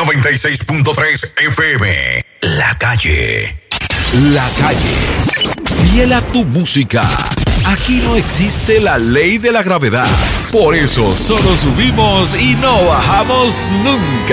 96.3 FM. La Calle. La Calle. Fiel a tu música. Aquí no existe la ley de la gravedad. Por eso solo subimos y no bajamos nunca.